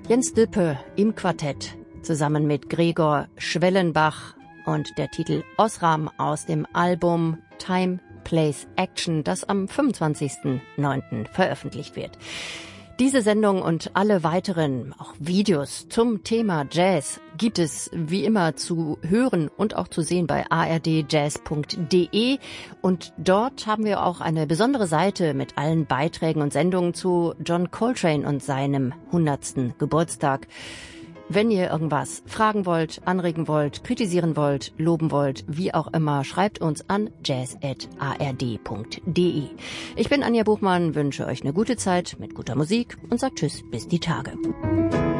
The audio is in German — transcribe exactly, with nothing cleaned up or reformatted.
Jens Dülpe im Quartett zusammen mit Gregor Schwellenbach und der Titel Osram aus dem Album Time, Place, Action, das am fünfundzwanzigsten neunten veröffentlicht wird. Diese Sendung und alle weiteren, auch Videos zum Thema Jazz, gibt es wie immer zu hören und auch zu sehen bei a r d jazz punkt d e. Und dort haben wir auch eine besondere Seite mit allen Beiträgen und Sendungen zu John Coltrane und seinem hundertsten Geburtstag. Wenn ihr irgendwas fragen wollt, anregen wollt, kritisieren wollt, loben wollt, wie auch immer, schreibt uns an jazz at a r d punkt d e. Ich bin Anja Buchmann, wünsche euch eine gute Zeit mit guter Musik und sagt Tschüss bis die Tage.